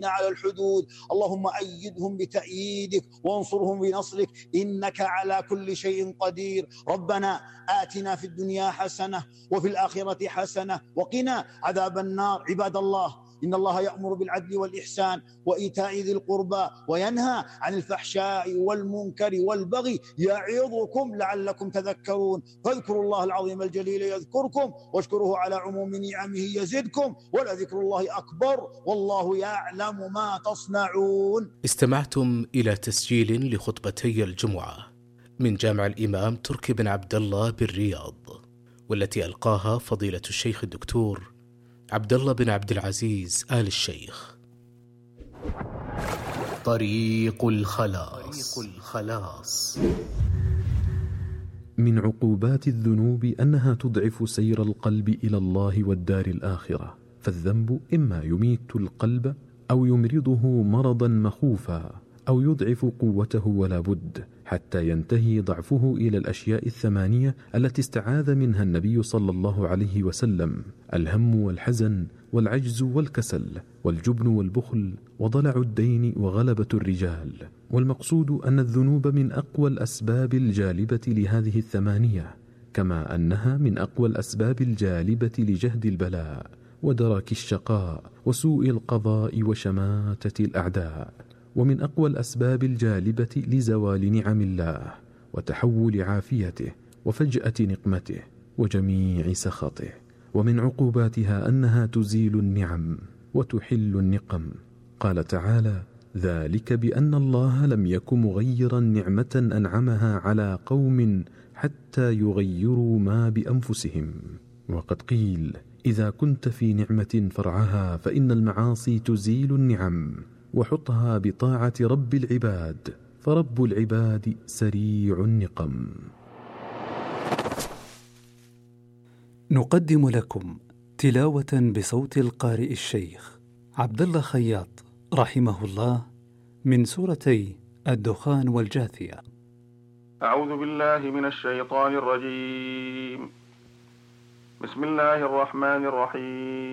على الحدود. اللهم أيدهم بتأييدك وانصرهم بنصرك، إنك على كل شيء قدير. ربنا آتنا في الدنيا حسنة وفي الآخرة حسنة وقنا عذاب النار. عباد الله، إن الله يأمر بالعدل والإحسان وإيتاء ذي القربى وينهى عن الفحشاء والمنكر والبغي يعظكم لعلكم تذكرون. فاذكروا الله العظيم الجليل يذكركم واشكروه على عموم نعمه يزدكم ولذكر الله أكبر والله يعلم ما تصنعون. استمعتم إلى تسجيل لخطبتي الجمعة من جامع الإمام تركي بن عبد الله بالرياض، والتي ألقاها فضيلة الشيخ الدكتور عبد الله بن عبد العزيز آل الشيخ. طريق الخلاص. من عقوبات الذنوب أنها تضعف سير القلب إلى الله والدار الآخرة، فالذنب إما يميت القلب أو يمرضه مرضا مخوفا أو يضعف قوته ولا بد، حتى ينتهي ضعفه إلى الأشياء الثمانية التي استعاذ منها النبي صلى الله عليه وسلم: الهم والحزن والعجز والكسل والجبن والبخل وضلع الدين وغلبة الرجال. والمقصود أن الذنوب من أقوى الأسباب الجالبة لهذه الثمانية، كما أنها من أقوى الأسباب الجالبة لجهد البلاء ودرك الشقاء وسوء القضاء وشماتة الأعداء، ومن أقوى الأسباب الجالبة لزوال نعم الله وتحول عافيته وفجأة نقمته وجميع سخطه. ومن عقوباتها أنها تزيل النعم وتحل النقم. قال تعالى: ذلك بأن الله لم يك مغيرا نعمة أنعمها على قوم حتى يغيروا ما بأنفسهم. وقد قيل: إذا كنت في نعمة فرعها فإن المعاصي تزيل النعم، وحطها بطاعة رب العباد، فرب العباد سريع النقم. نقدم لكم تلاوة بصوت القارئ الشيخ عبد الله خياط رحمه الله من سورتي الدخان والجاثية. أعوذ بالله من الشيطان الرجيم. بسم الله الرحمن الرحيم.